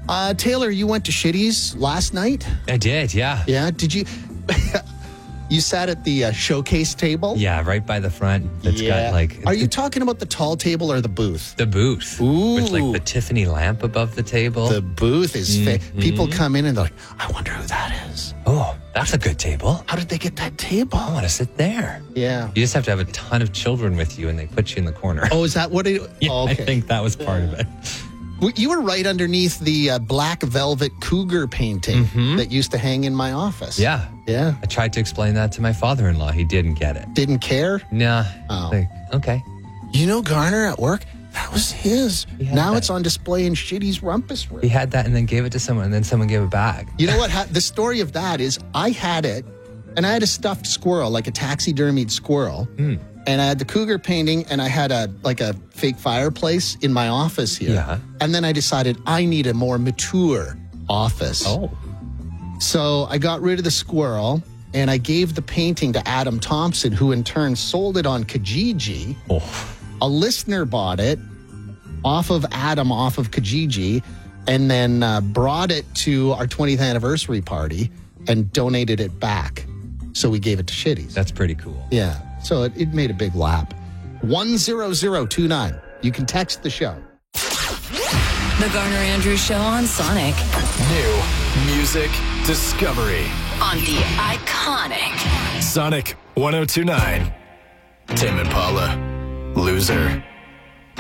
Taylor, you went to Shitty's last night? I did, yeah. Yeah, did you? You sat at the showcase table? Yeah, right by the front. It's got like... Are you talking about the tall table or the booth? The booth. Ooh. With like the Tiffany lamp above the table. The booth is... People come in and they're like, I wonder who that is. Oh, that's a good table. How did they get that table? I want to sit there. Yeah. You just have to have a ton of children with you and they put you in the corner. Oh, is that what it... Yeah, oh, okay. I think that was part of it. You were right underneath the black velvet cougar painting that used to hang in my office. Yeah. Yeah. I tried to explain that to my father-in-law. He didn't get it. Didn't care? Nah. Oh. Like, okay. You know Garner at work? That was his. Now that. it's on display in Shitty's rumpus room. He had that and then gave it to someone and then someone gave it back. You know what? The story of that is I had it and I had a stuffed squirrel, like a taxidermied squirrel. And I had the cougar painting and I had a fake fireplace in my office here. Yeah. And then I decided I need a more mature office. Oh. So I got rid of the squirrel and I gave the painting to Adam Thompson, who in turn sold it on Kijiji. Oh. A listener bought it off of Kijiji, and then brought it to our 20th anniversary party and donated it back. So we gave it to Shitty's. That's pretty cool. Yeah. So it made a big lap. 10029. You can text the show. The Garner Andrews Show on Sonic. New music discovery. On the iconic Sonic 1029. Tame Impala. Loser.